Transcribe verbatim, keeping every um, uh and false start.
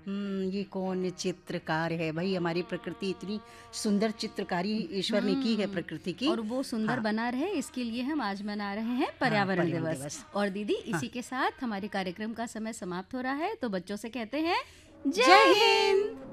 हम्म ये कौन चित्रकार है भाई? हमारी प्रकृति इतनी सुंदर चित्रकारी ईश्वर ने की है प्रकृति की, और वो सुंदर हाँ। बना रहे, इसके लिए हम आज मना रहे हैं हाँ, पर्यावरण पर्यावरण दिवस। दिवस। और दीदी, हाँ। इसी के साथ हमारे कार्यक्रम का समय समाप्त हो रहा है, तो बच्चों से कहते हैं जय हिंद।